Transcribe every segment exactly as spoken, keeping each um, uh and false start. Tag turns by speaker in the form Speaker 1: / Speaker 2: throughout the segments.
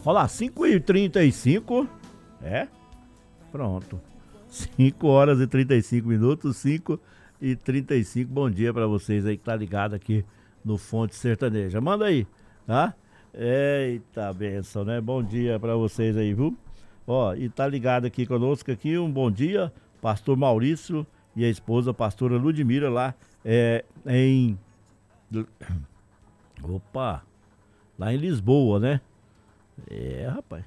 Speaker 1: Olha lá, cinco e trinta e cinco. É? Pronto. cinco horas e trinta e cinco minutos, cinco e trinta e cinco. Bom dia pra vocês aí que tá ligado aqui no Fonte Sertaneja. Manda aí, tá? Eita benção, né? Bom dia pra vocês aí, viu? Ó, e tá ligado aqui conosco aqui, um bom dia, pastor Maurício e a esposa, pastora Ludmira, lá é, em... Opa! Lá em Lisboa, né? É, rapaz.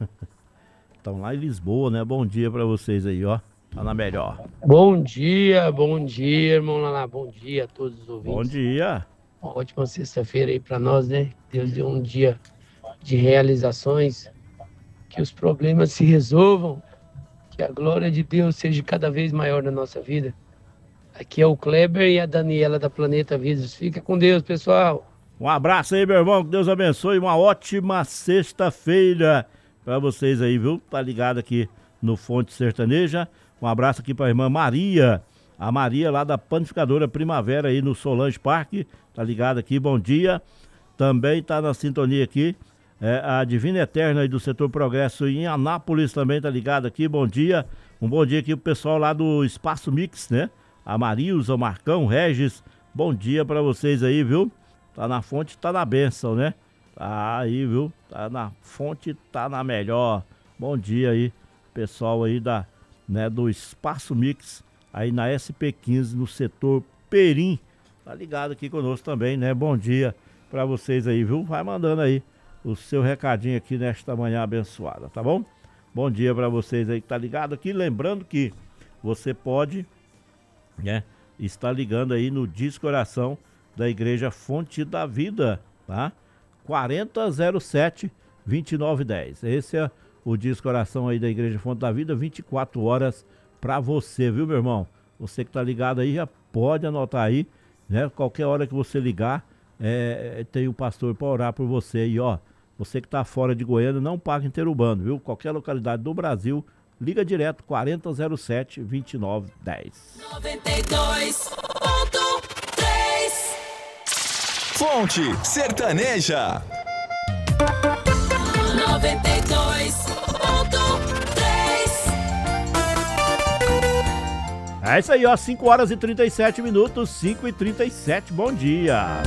Speaker 1: Estão lá em Lisboa, né? Bom dia pra vocês aí, ó. Tá na melhor.
Speaker 2: Bom dia, bom dia, irmão Laná. Bom dia a todos os ouvintes.
Speaker 1: Bom dia.
Speaker 2: Uma ótima sexta-feira aí pra nós, né? Deus deu um dia de realizações, que os problemas se resolvam, que a glória de Deus seja cada vez maior na nossa vida. Aqui é o Kleber e a Daniela da Planeta Vidas. Fica com Deus, pessoal.
Speaker 1: Um abraço aí, meu irmão. Que Deus abençoe. Uma ótima sexta-feira pra vocês aí, viu? Tá ligado aqui no Fonte Sertaneja. Um abraço aqui pra irmã Maria. A Maria lá da Panificadora Primavera aí no Solange Parque. Tá ligado aqui, bom dia. Também tá na sintonia aqui é, a Divina Eterna aí do Setor Progresso em Anápolis também tá ligado aqui, bom dia. Um bom dia aqui pro pessoal lá do Espaço Mix, né? A Marilza, o Marcão, o Regis. Bom dia pra vocês aí, viu? Tá na fonte, tá na bênção, né? Tá aí, viu? Tá na fonte, tá na melhor. Bom dia aí, pessoal aí da, né, do Espaço Mix, aí na S P quinze, no setor Perim. Tá ligado aqui conosco também, né? Bom dia pra vocês aí, viu? Vai mandando aí o seu recadinho aqui nesta manhã abençoada, tá bom? Bom dia pra vocês aí que tá ligado aqui. Lembrando que você pode, né, estar ligando aí no Disco Oração da Igreja Fonte da Vida, tá? quarenta zero sete, vinte e nove dez. Esse é o Disco Oração aí da Igreja Fonte da Vida, vinte e quatro horas pra você, viu, meu irmão? Você que tá ligado aí já pode anotar aí, né? Qualquer hora que você ligar, é, tem o pastor para orar por você. E ó, você que tá fora de Goiânia, não paga interubando, viu? Qualquer localidade do Brasil, liga direto, quarenta zero sete, vinte e nove dez.
Speaker 3: noventa e dois ponto três
Speaker 4: Fonte Sertaneja.
Speaker 3: noventa e dois ponto três.
Speaker 1: É isso aí, ó, cinco horas e trinta e sete minutos, cinco e trinta e sete, bom dia.